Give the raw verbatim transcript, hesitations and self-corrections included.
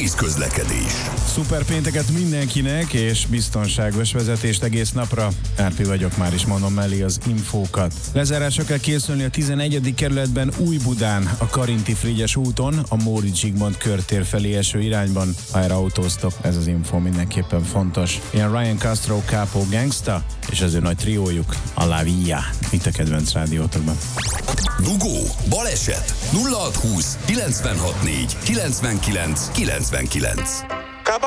Altíz közlekedés. Szuper pénteket mindenkinek, és biztonságos vezetést egész napra. Árpi vagyok, már is mondom mellé az infókat. Lezárásra kell készülni a tizenegyedik kerületben Újbudán, a Karinti Frigyes úton, a Móricz Zsigmond körtér felé eső irányban. Ha erre autóztok, ez az info mindenképpen fontos. Ilyen Ryan Castro, Capo, Gangsta, és az ő nagy triójuk, a La Via. Itt a kedvenc rádiótokban. Dugó, baleset, nulla hat húsz kilencvenhat négy kilencvenkilenc kilencvenkilenc.